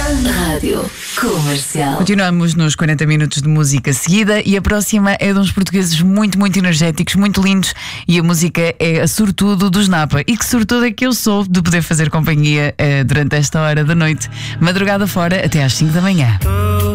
Rádio Comercial. Continuamos nos 40 minutos de música seguida e a próxima é de uns portugueses muito, muito energéticos, muito lindos, e a música é a Sortudo dos Napa. E que sortudo é que eu sou de poder fazer companhia durante esta hora da noite, madrugada fora até às 5 da manhã.